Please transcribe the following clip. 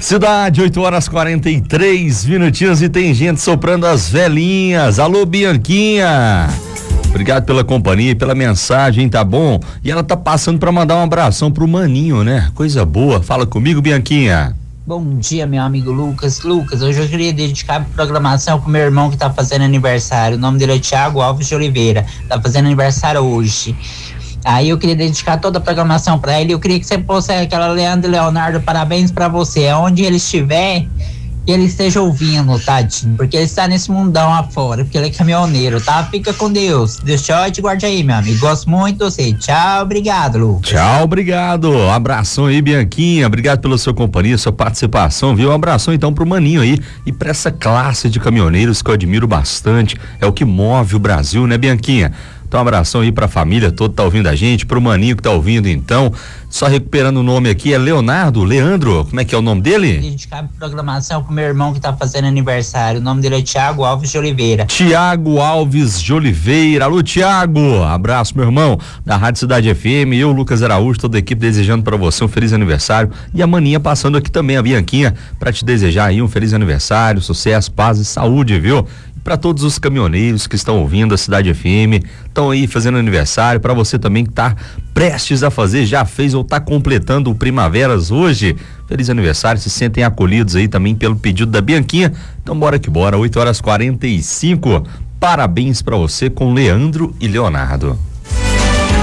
Cidade, 8h43 minutinhos e tem gente soprando as velhinhas. Alô, Bianquinha. Obrigado pela companhia e pela mensagem, tá bom? E ela tá passando pra mandar um abração pro Maninho, né? Coisa boa. Fala comigo, Bianquinha. Bom dia, meu amigo Lucas. Lucas, hoje eu queria dedicar a programação pro meu irmão que tá fazendo aniversário. O nome dele é Thiago Alves de Oliveira. Tá fazendo aniversário hoje. Aí eu queria dedicar toda a programação pra ele. Eu queria que você fosse aquela Leandro e Leonardo, parabéns pra você. Onde ele estiver, que ele esteja ouvindo, tadinho. Porque ele está nesse mundão afora, porque ele é caminhoneiro, tá? Fica com Deus. Deus te guarde aí, meu amigo. Gosto muito de você. Tchau, obrigado, Lucas. Tchau, obrigado. Abração aí, Bianquinha. Obrigado pela sua companhia, sua participação, viu? Um abração então pro Maninho aí e pra essa classe de caminhoneiros que eu admiro bastante. É o que move o Brasil, né, Bianquinha? Então, um abração aí pra família toda que tá ouvindo a gente, pro Maninho que tá ouvindo então. Só recuperando o nome aqui, é Leandro, como é que é o nome dele? Dedicar a programação pro meu irmão que tá fazendo aniversário. O nome dele é Thiago Alves de Oliveira. Thiago Alves de Oliveira. Alô, Thiago. Abraço, meu irmão, da Rádio Cidade FM. Eu, Lucas Araújo, toda a equipe desejando pra você um feliz aniversário. E a Maninha passando aqui também, a Bianquinha, pra te desejar aí um feliz aniversário, sucesso, paz e saúde, viu? Para todos os caminhoneiros que estão ouvindo a Cidade FM, estão aí fazendo aniversário, para você também que tá prestes a fazer, já fez ou tá completando o Primaveras hoje, feliz aniversário, se sentem acolhidos aí também pelo pedido da Bianquinha. Então bora que bora, 8h45, parabéns para você com Leandro e Leonardo.